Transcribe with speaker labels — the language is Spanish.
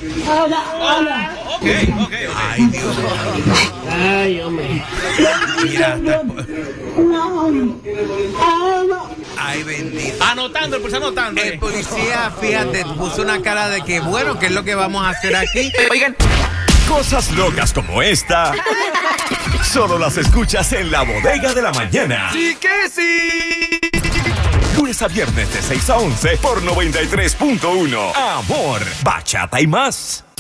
Speaker 1: Ok.
Speaker 2: Ay, Dios.
Speaker 3: Ay, hombre.
Speaker 2: Mira, ay, bendito.
Speaker 1: Anotando, pues anotando.
Speaker 2: El policía, fíjate, puso una cara de que, bueno, ¿qué es lo que vamos a hacer aquí?
Speaker 1: Oigan.
Speaker 4: Cosas locas como esta solo las escuchas en La Bodega de la Mañana.
Speaker 1: Sí que sí.
Speaker 4: Lunes a viernes de 6 a 11 por 93.1. Amor, bachata y más.